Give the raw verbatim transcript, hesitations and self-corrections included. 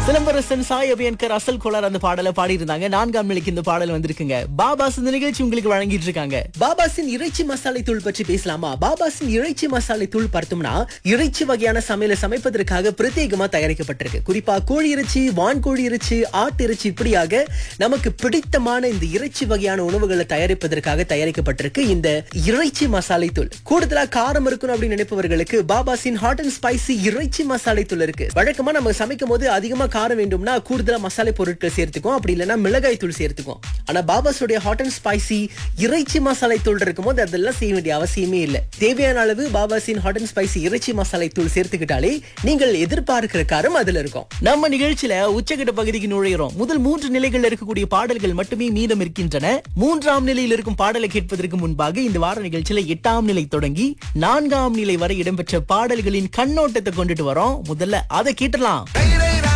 சிலம்பரசன் சாய் அபியன்கர் அசல் கோளார் அந்த பாடலை பாடி இருந்தாங்க. நான்காம் நிலைக்கு இந்த பாடல் வந்திருக்குங்க. பாபாஸ் இந்த நிகழ்ச்சி உங்களுக்கு வழங்கிட்டு இருக்காங்க. பாபாஸின் இறைச்சி மசாலை தூள் பற்றி பேசலாமா? பாபாஸின் இறைச்சி மசாலை தூள் பார்த்தோம்னா இறைச்சி வகையான சமையலை சமைப்பதற்காக பிரத்யேகமா தயாரிக்கப்பட்டிருக்கு. குறிப்பா கோழி இறைச்சி, வான்கோழி இறைச்சி, ஆட்டு இறைச்சி இப்படியாக நமக்கு பிடித்தமான இந்த இறைச்சி வகையான உணவுகளை தயாரிப்பதற்காக தயாரிக்கப்பட்டிருக்கு இந்த இறைச்சி மசாலை தூள். கூடுதலா காரம் இருக்கணும் அப்படின்னு நினைப்பவர்களுக்கு பாபாஸின் ஹாட் அண்ட் ஸ்பைசி இறைச்சி மசாலை தூள் இருக்கு. வழக்கமா நம்ம சமைக்கும் போது அதிகமா காரம் வேண்டும்னா கூடுதலா மசாலை பொருட்கள் சேர்த்துக்கும், அப்படி இல்லைன்னா மிளகாய் தூள் சேர்த்துக்கும். ஆனா பாபாஸோட ஹாட் அண்ட் ஸ்பைசி இறைச்சி மசாலை தூள் இருக்கும்போது அதெல்லாம் செய்ய வேண்டிய அவசியமே இல்லை. தேவையான அளவு பாபாஸின் ஹாட் அண்ட் ஸ்பைசி இறைச்சி மசாலை தூள் சேர்த்துக்கிட்டாலே நீங்கள் எதிர்பார்க்கிற காரம் அதுல இருக்கும். நம்ம நிகழ்ச்சியில உச்சகட்ட பகுதிக்கு நுழைகிறோம். முதல் மூன்று நிலைகள்ல இருக்கக்கூடிய பாடல்கள் மட்டுமே மீதம் இருக்கின்றன. மூன்றாம் நிலையில் இருக்கும் பாடலை கேட்பதற்கு முன்பாக இந்த வார நிகழ்ச்சியில எட்டாம் நிலை தொடங்கி நான்காம் நிலை வரை இடம்பெற்ற பாடல்களின் கண்ணோட்டத்தை கொண்டுட்டு வரோம். முதல்ல அதை கேட்டலாம்.